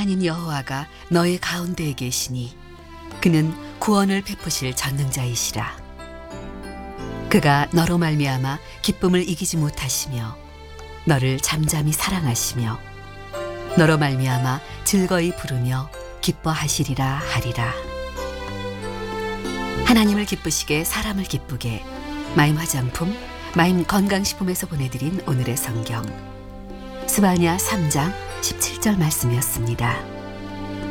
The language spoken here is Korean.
하나님 여호와가 너의 가운데에 계시니 그는 구원을 베푸실 전능자이시라. 그가 너로 말미암아 기쁨을 이기지 못하시며 너를 잠잠히 사랑하시며 너로 말미암아 즐거이 부르며 기뻐하시리라 하리라. 하나님을 기쁘시게 사람을 기쁘게 마임 화장품, 마임 건강식품에서 보내드린 오늘의 성경 스바냐 3장 17절 말씀이었습니다.